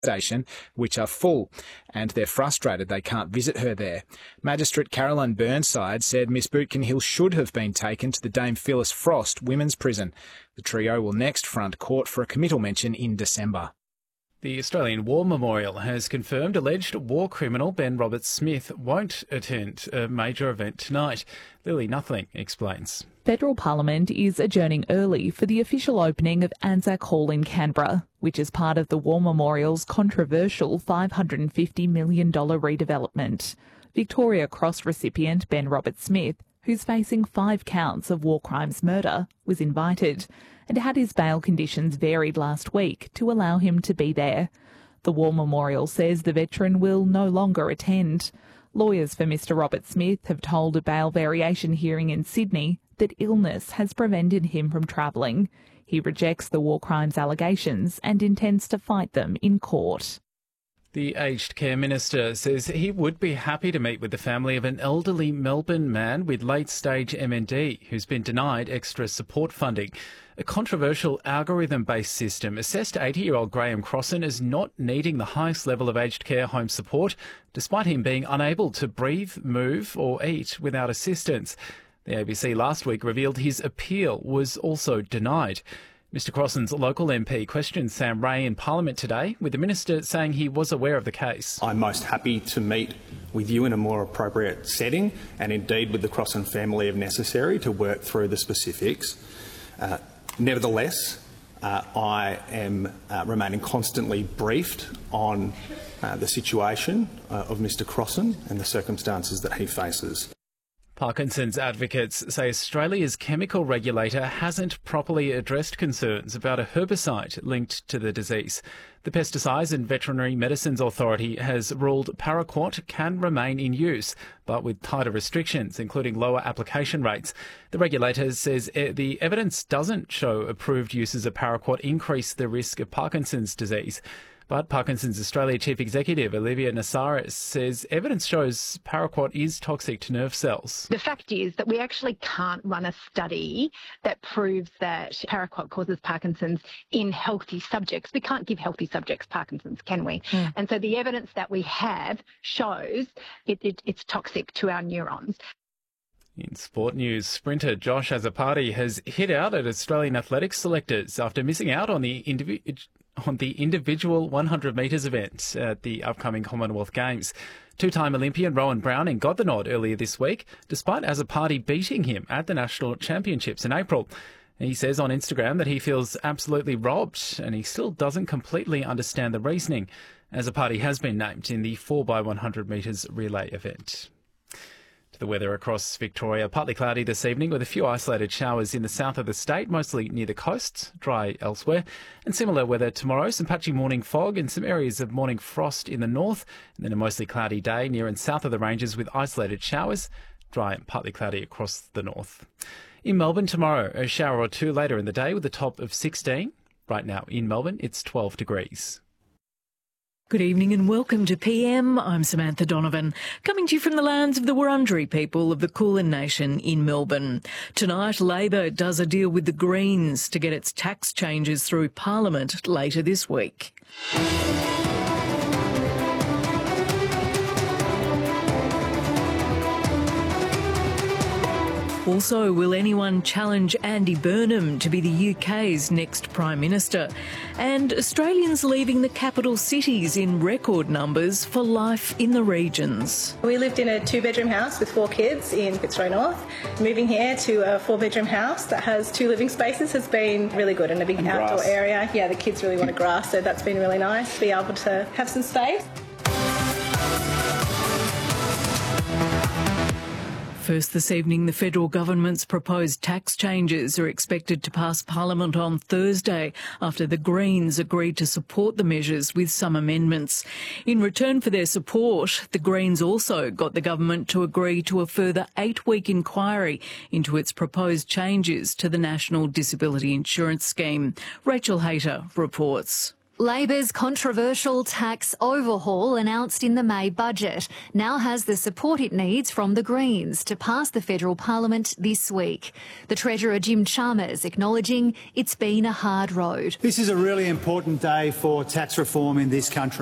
station, which are full, and they're frustrated they can't visit her there. Magistrate Carolyn Burnside said Miss Bootkin-Hill should have been taken to the Dame Phyllis Frost Women's Prison. The trio will next front court for a committal mention in December. The Australian War Memorial has confirmed alleged war criminal Ben Roberts-Smith won't attend a major event tonight. Lily Nuthling explains. Federal Parliament is adjourning early for the official opening of Anzac Hall in Canberra, which is part of the War Memorial's controversial $550 million redevelopment. Victoria Cross recipient Ben Roberts-Smith, who's facing 5 counts of war crimes murder, was invited and had his bail conditions varied last week to allow him to be there. The War Memorial says the veteran will no longer attend. Lawyers for Mr Roberts-Smith have told a bail variation hearing in Sydney that illness has prevented him from travelling. He rejects the war crimes allegations and intends to fight them in court. The Aged Care Minister says he would be happy to meet with the family of an elderly Melbourne man with late-stage MND who's been denied extra support funding. A controversial algorithm-based system assessed 80-year-old Graham Crossan as not needing the highest level of aged care home support, despite him being unable to breathe, move or eat without assistance. The ABC last week revealed his appeal was also denied. Mr Crossan's local MP questioned Sam Ray in Parliament today, with the Minister saying he was aware of the case. I'm most happy to meet with you in a more appropriate setting and indeed with the Crossan family if necessary to work through the specifics. Nevertheless, I am remaining constantly briefed on the situation of Mr Crossan and the circumstances that he faces. Parkinson's advocates say Australia's chemical regulator hasn't properly addressed concerns about a herbicide linked to the disease. The Pesticides and Veterinary Medicines Authority has ruled paraquat can remain in use, but with tighter restrictions, including lower application rates. The regulator says the evidence doesn't show approved uses of paraquat increase the risk of Parkinson's disease. But Parkinson's Australia Chief Executive Olivia Nassaris says evidence shows paraquat is toxic to nerve cells. The fact is that we actually can't run a study that proves that paraquat causes Parkinson's in healthy subjects. We can't give healthy subjects Parkinson's, can we? And so the evidence that we have shows it's toxic to our neurons. In sport news, sprinter Josh Azzopardi has hit out at Australian athletics selectors after missing out on the individual 100 metres event at the upcoming Commonwealth Games. Two-time Olympian Rowan Browning got the nod earlier this week, despite Azzopardi beating him at the National Championships in April. He says on Instagram that he feels absolutely robbed and he still doesn't completely understand the reasoning. Azzopardi has been named in the 4x100 metres relay event. To the weather across Victoria, partly cloudy this evening with a few isolated showers in the south of the state, mostly near the coast, dry elsewhere. And similar weather tomorrow, some patchy morning fog and some areas of morning frost in the north, and then a mostly cloudy day near and south of the ranges with isolated showers, dry and partly cloudy across the north. In Melbourne tomorrow, a shower or two later in the day with a top of 16. Right now in Melbourne, it's 12 degrees. Good evening and welcome to PM. I'm Samantha Donovan, coming to you from the lands of the Wurundjeri people of the Kulin Nation in Melbourne. Tonight, Labor does a deal with the Greens to get its tax changes through Parliament later this week. Also, will anyone challenge Andy Burnham to be the UK's next Prime Minister? And Australians leaving the capital cities in record numbers for life in the regions. We lived in a 2-bedroom house with 4 kids in Fitzroy North. Moving here to a 4-bedroom house that has 2 living spaces has been really good, and a big outdoor area. Yeah, the kids really wanted grass, so that's been really nice to be able to have some space. First this evening, the federal government's proposed tax changes are expected to pass Parliament on Thursday after the Greens agreed to support the measures with some amendments. In return for their support, the Greens also got the government to agree to a further 8-week inquiry into its proposed changes to the National Disability Insurance Scheme. Rachel Hayter reports. Labor's controversial tax overhaul announced in the May budget now has the support it needs from the Greens to pass the federal parliament this week. The Treasurer Jim Chalmers acknowledging it's been a hard road. This is a really important day for tax reform in this country.